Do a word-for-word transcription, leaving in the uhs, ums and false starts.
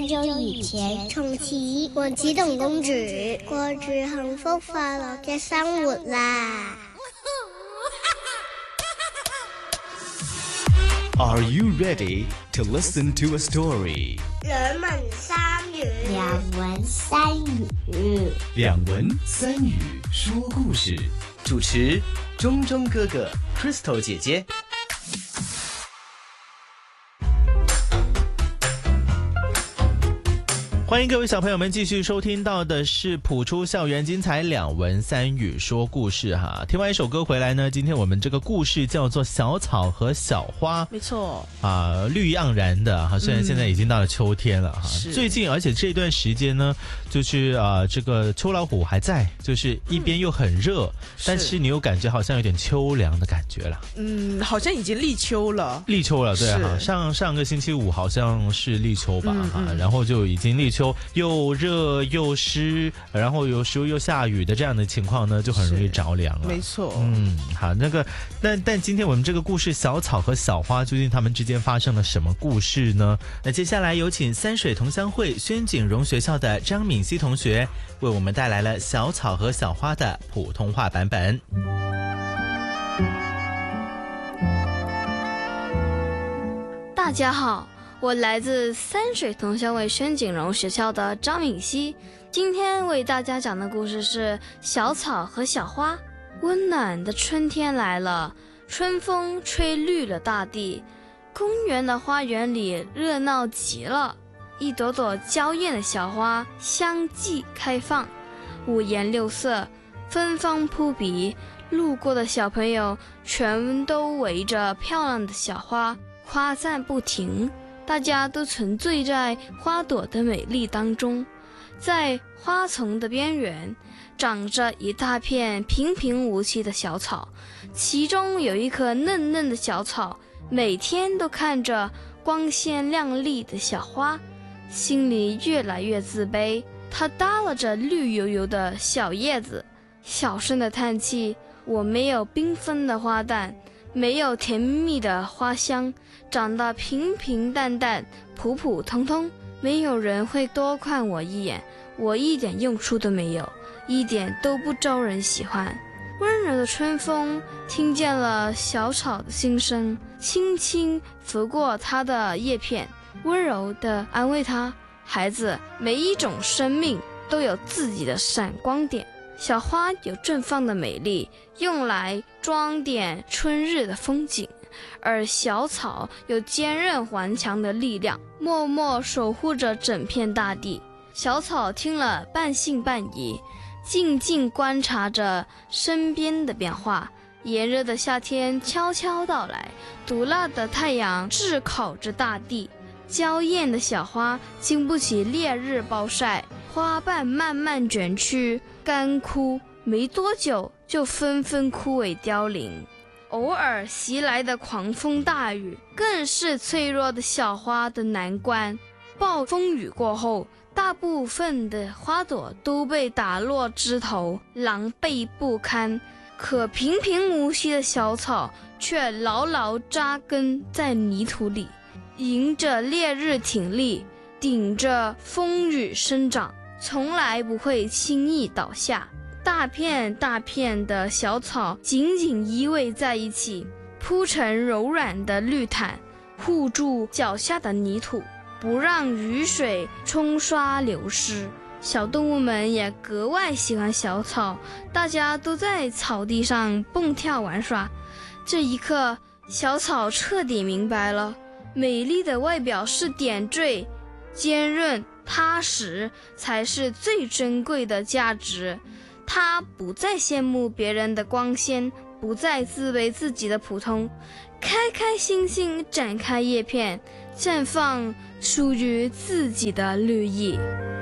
很久以前，從前我只同公主過住幸福快樂嘅生活啦。 Are you ready to listen to a story? 兩文三語，兩文三語， 兩文三語說故事。主持中中哥哥 Crystal 姐姐。欢迎各位小朋友们继续收听到的是普出校园精彩两文三语说故事哈。听完一首歌回来呢，今天我们这个故事叫做小草和小花， 没错啊，绿意盎然的哈。虽然现在已经到了秋天了哈， 嗯、 最近而且这段时间呢，就是啊这个秋老虎还在，就是一边又很热，嗯、但是你又感觉好像有点秋凉的感觉了。 嗯，好像已经立秋了， 立秋了，对哈。上上个星期五好像是立秋吧， 嗯哈、 嗯， 然后就已经立秋。又热又湿，然后有时候又下雨的这样的情况呢，就很容易着凉了。 没错， 嗯，好，那个，但但今天我们这个故事小草和小花究竟他们之间发生了什么故事呢？那接下来有请三水同乡会宣景荣学校的张敏熙同学为我们带来了小草和小花的普通话版本。 大家好，我来自三水同乡会宣景荣学校的张敏熙，今天为大家讲的故事是小草和小花。温暖的春天来了，春风吹绿了大地，公园的花园里热闹极了，一朵朵娇艳的小花相继开放，五颜六色，芬芳扑鼻，路过的小朋友全都围着漂亮的小花夸赞不停，大家都沉醉在花朵的美丽当中。在花丛的边缘长着一大片平平无奇的小草，其中有一棵嫩嫩的小草每天都看着光鲜亮丽的小花，心里越来越自卑。它耷拉着绿油油的小叶子，小声地叹气，我没有缤纷的花瓣，没有甜蜜的花香，长得平平淡淡，普普通通，没有人会多看我一眼，我一点用处都没有，一点都不招人喜欢。温柔的春风听见了小草的心声，轻轻拂过它的叶片，温柔地安慰它，孩子，每一种生命都有自己的闪光点。小花有绽放的美丽，用来装点春日的风景，而小草有坚韧顽强的力量，默默守护着整片大地。小草听了半信半疑，静静观察着身边的变化。炎热的夏天悄悄到来，毒辣的太阳炙烤着大地，娇艳的小花经不起烈日暴晒，花瓣慢慢卷曲干枯，没多久就纷纷枯萎凋零。偶尔袭来的狂风大雨更是脆弱的小花的难关。暴风雨过后，大部分的花朵都被打落枝头，狼狈不堪，可平平无奇的小草却牢牢扎根在泥土里，迎着烈日挺立，顶着风雨生长，从来不会轻易倒下。大片大片的小草紧紧依偎在一起，铺成柔软的绿毯，护住脚下的泥土，不让雨水冲刷流失。小动物们也格外喜欢小草，大家都在草地上蹦跳玩耍。这一刻，小草彻底明白了，美丽的外表是点缀，坚韧踏实才是最珍贵的价值。他不再羡慕别人的光鲜，不再自卑自己的普通，开开心心展开叶片，绽放属于自己的绿意。